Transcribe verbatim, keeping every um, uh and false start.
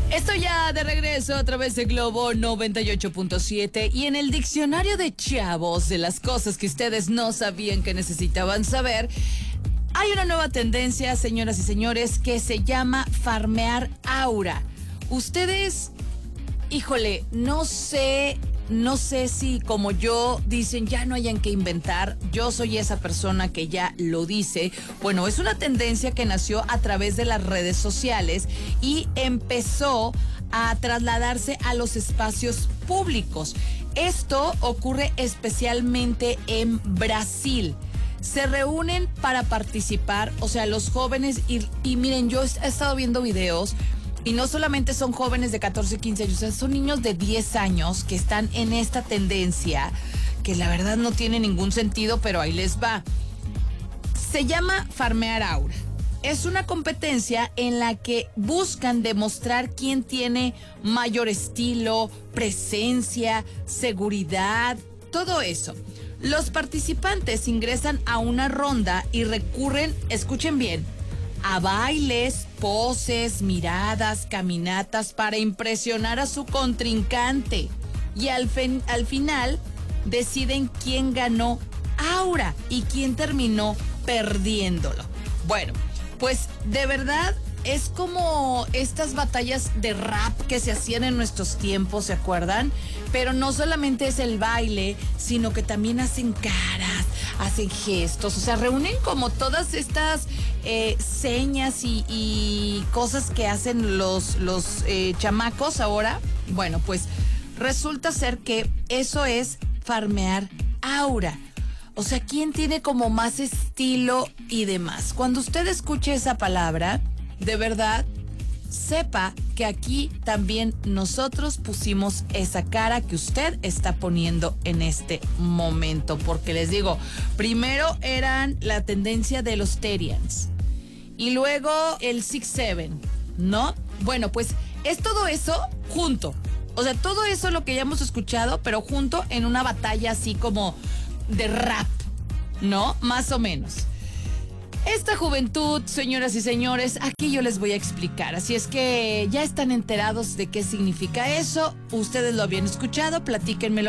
Estoy ya de regreso a través de Globo noventa y ocho punto siete y en el diccionario de chavos de las cosas que ustedes no sabían que necesitaban saber, hay una nueva tendencia, señoras y señores, que se llama farmear aura. Ustedes, híjole, no sé, no sé si como yo dicen ya no hayan que inventar. Yo soy esa persona que ya lo dice. Bueno, es una tendencia que nació a través de las redes sociales y empezó a trasladarse a los espacios públicos. Esto ocurre especialmente en Brasil. Se reúnen para participar, o sea, los jóvenes, y, y miren, yo he estado viendo videos y no solamente son jóvenes de catorce, quince años, o sea, son niños de diez años que están en esta tendencia, que la verdad no tiene ningún sentido, pero ahí les va. Se llama farmear aura. Es una competencia en la que buscan demostrar quién tiene mayor estilo, presencia, seguridad, todo eso. Los participantes ingresan a una ronda y recurren, escuchen bien, a bailes, poses, miradas, caminatas para impresionar a su contrincante. Y al, fin, al final deciden quién ganó aura y quién terminó perdiéndolo. Bueno, pues de verdad es como estas batallas de rap que se hacían en nuestros tiempos, ¿se acuerdan? Pero no solamente es el baile, sino que también hacen caras, hacen gestos, o sea, reúnen como todas estas eh, señas y, y cosas que hacen los, los eh, chamacos ahora. Bueno, pues resulta ser que eso es farmear aura. O sea, ¿quién tiene como más estilo y demás? Cuando usted escuche esa palabra, de verdad, sepa que aquí también nosotros pusimos esa cara que usted está poniendo en este momento. Porque les digo, primero eran la tendencia de los Terians y luego el six seven, ¿no? Bueno, pues es todo eso junto. O sea, todo eso es lo que ya hemos escuchado, pero junto en una batalla así como de rap, ¿no? Más o menos. Esta juventud, señoras y señores, aquí yo les voy a explicar. Así es que ya están enterados de qué significa eso. Ustedes lo habían escuchado, platíquenmelo